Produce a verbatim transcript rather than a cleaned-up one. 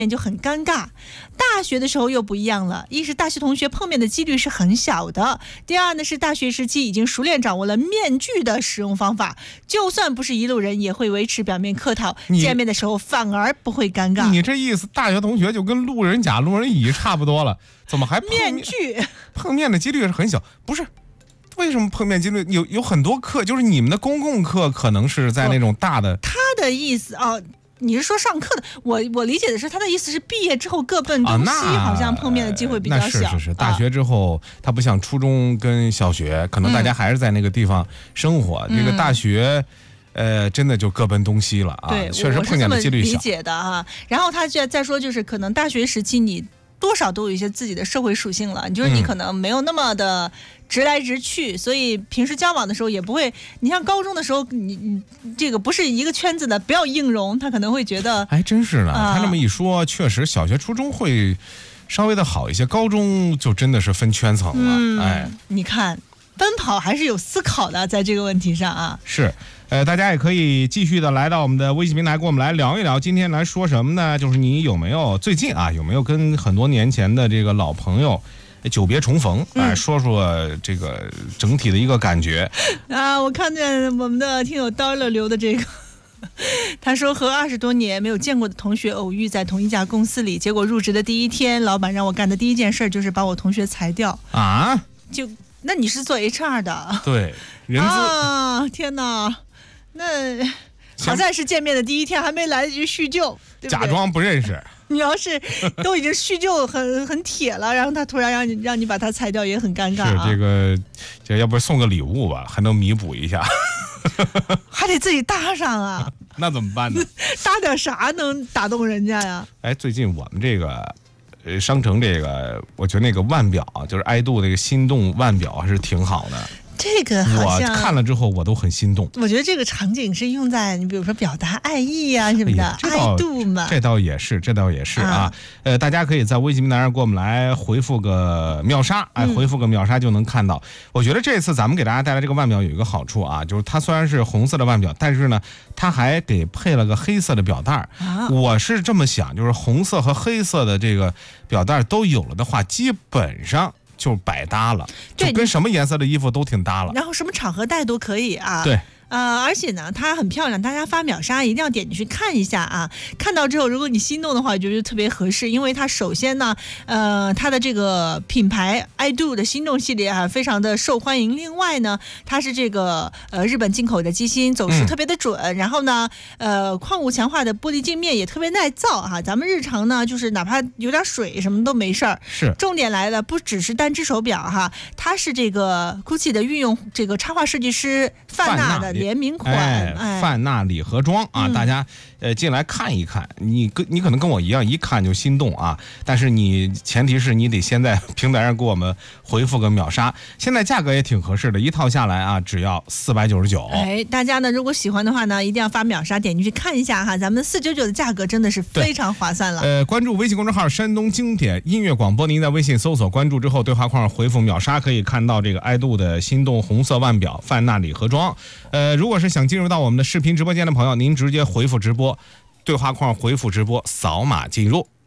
就很尴尬。大学的时候又不一样了，一是大学同学碰面的几率是很小的，第二呢是大学时期已经熟练掌握了面具的使用方法，就算不是一路人也会维持表面客套，见面的时候反而不会尴尬。 你这意思，大学同学就跟路人甲、路人乙差不多了，怎么还碰面？ 面具碰面的几率是很小，不是？为什么碰面几率有有很多课，就是你们的公共课可能是在那种大的。 他的意思啊。哦，你是说上课的？我我理解的是他的意思是毕业之后各奔东西，啊、好像碰面的机会比较小。 那是是是，大学之后，它、啊、不像初中跟小学，可能大家还是在那个地方生活。嗯、这个大学，呃，真的就各奔东西了啊。 对， 确实碰见的几率小。 理解的哈、啊。然后他就再说，就是可能大学时期你多少都有一些自己的社会属性了，就是你可能没有那么的直来直去，嗯、所以平时交往的时候也不会。你像高中的时候，你你这个不是一个圈子的，不要硬融，他可能会觉得。 哎，真是的， 啊、 他这么一说，确实小学、初中会稍微的好一些，高中就真的是分圈层了。嗯、哎， 你看，奔跑还是有思考的，在这个问题上啊。 是。呃，大家也可以继续的来到我们的微信平台，跟我们来聊一聊。今天来说什么呢？就是你有没有最近啊，有没有跟很多年前的这个老朋友久别重逢？哎、呃，说说这个整体的一个感觉。 啊，我看见我们的听友刀了留的这个，他说和二十多年没有见过的同学偶遇在同一家公司里，结果入职的第一天，老板让我干的第一件事就是把我同学裁掉。 啊？ 就那你是做 H R 的？ 对，人资啊，天哪！那好在是见面的第一天，还没来得及叙旧，对不对？ 假装不认识。 你要是都已经叙旧很很铁了，然后他突然让你让你把他裁掉，也很尴尬、啊。 是这个，这要不送个礼物吧，还能弥补一下。 还得自己搭上啊。 那怎么办呢？ 搭点啥能打动人家呀？ 哎，最近我们这个。呃，商城这个，我觉得那个腕表，就是爱度那个心动腕表还是挺好的。 这个好像我看了之后，我都很心动。 我觉得这个场景是用在你比如说表达爱意啊什么的， 哎、 爱度嘛。 这倒也是，这倒也是啊。啊呃，大家可以在微信平台上给我们来回复个秒杀，哎，回复个秒杀就能看到。嗯、我觉得这次咱们给大家带来这个腕表有一个好处啊，就是它虽然是红色的腕表，但是呢，它还给配了个黑色的表带。啊、我是这么想，就是红色和黑色的这个表带都有了的话，基本上。就百搭了，就跟什么颜色的衣服都挺搭了， 然后什么场合戴都可以啊。 对。 呃，而且呢，它很漂亮，大家发秒杀一定要点进去看一下啊！看到之后，如果你心动的话，我觉得特别合适，因为它首先呢，呃，它的这个品牌 I do 的心动系列啊，非常的受欢迎。另外呢，它是这个呃日本进口的机芯，走势特别的准。嗯、然后呢，呃，矿物强化的玻璃镜面也特别耐造哈、啊。咱们日常呢，就是哪怕有点水什么都没事儿。 是。 重点来了，不只是单只手表哈，它是这个 GUCCI 的御用这个插画设计师范娜的。联名款， 哎， 哎范娜礼盒装啊，嗯、大家呃进来看一看，你跟你可能跟我一样，一看就心动啊，但是你前提是你得先在平台上给我们回复个秒杀，现在价格也挺合适的，一套下来啊只要四百九十九。 哎，大家呢如果喜欢的话呢，一定要发秒杀，点进去看一下哈，咱们四九九的价格真的是非常划算了。 呃，关注微信公众号山东经典音乐广播，您在微信搜索关注之后，对话框回复秒杀，可以看到这个爱度的心动红色腕表范娜礼盒装。呃，如果是想进入到我们的视频直播间的朋友，您直接回复直播，对话框回复直播，扫码进入。